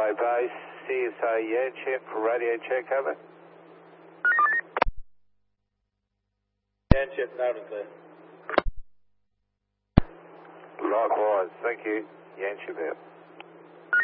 Bravo Base, CSA Yanchep for radio check, over. Yanchep, loud and clear. Likewise, thank you. Yanchep out.